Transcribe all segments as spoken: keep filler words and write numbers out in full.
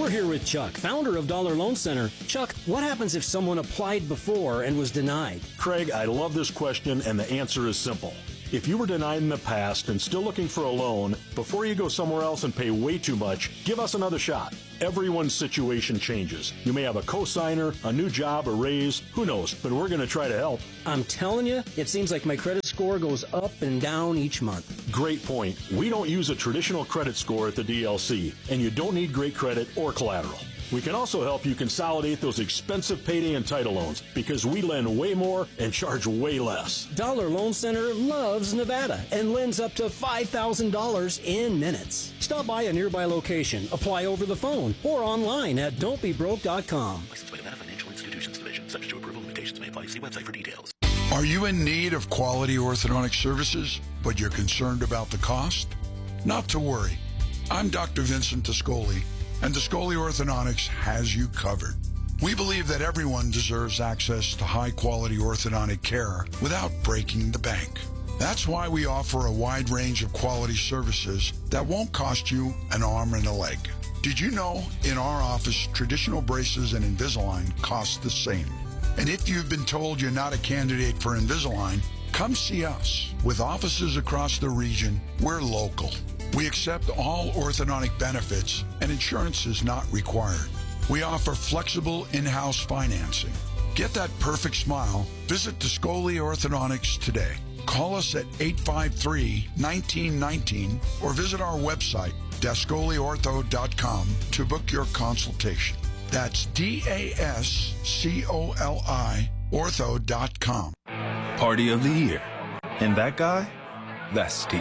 We're here with Chuck, founder of Dollar Loan Center. Chuck, what happens if someone applied before and was denied? Craig, I love this question, and the answer is simple. If you were denied in the past and still looking for a loan, before you go somewhere else and pay way too much, give us another shot. Everyone's situation changes. You may have a cosigner, a new job, a raise, who knows, but we're going to try to help. I'm telling you, it seems like my credit score goes up and down each month. Great point. We don't use a traditional credit score at the D L C, and you don't need great credit or collateral. We can also help you consolidate those expensive payday and title loans because we lend way more and charge way less. Dollar Loan Center loves Nevada and lends up to five thousand dollars in minutes. Stop by a nearby location, apply over the phone, or online at don't be broke dot com. Licensed by Nevada Financial Institutions Division. Subject to approval. Limitations may apply. See website for details. Are you in need of quality orthodontic services, but you're concerned about the cost? Not to worry. I'm Doctor Vincent Tascoli, and Tascoli Orthodontics has you covered. We believe that everyone deserves access to high-quality orthodontic care without breaking the bank. That's why we offer a wide range of quality services that won't cost you an arm and a leg. Did you know in our office, traditional braces and Invisalign cost the same? And if you've been told you're not a candidate for Invisalign, come see us. With offices across the region, we're local. We accept all orthodontic benefits, and insurance is not required. We offer flexible in-house financing. Get that perfect smile. Visit Tascoli Orthodontics today. Call us at eight five three, one nine one nine or visit our website, dascoli ortho dot com, to book your consultation. That's D A S C O L I ortho dot com. Party of the year. And that guy? That's Steve.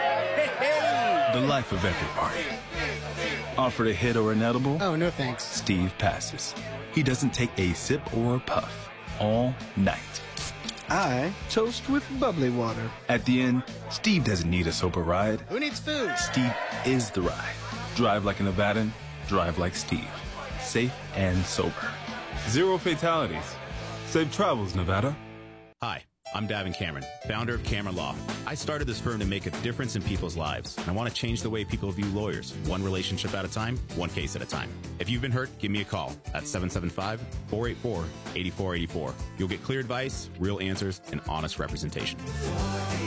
The life of every party. Offered a hit or an edible? Oh, no thanks. Steve passes. He doesn't take a sip or a puff all night. I toast with bubbly water. At the end, Steve doesn't need a sober ride. Who needs food? Steve is the ride. Drive like a Nevadan. Drive like Steve. Safe and sober. Zero fatalities. Safe travels, Nevada. Hi, I'm Davin Cameron, founder of Cameron Law. I started this firm to make a difference in people's lives. And I want to change the way people view lawyers, one relationship at a time, one case at a time. If you've been hurt, give me a call at seven seven five, four eight four, eight four eight four. You'll get clear advice, real answers, and honest representation.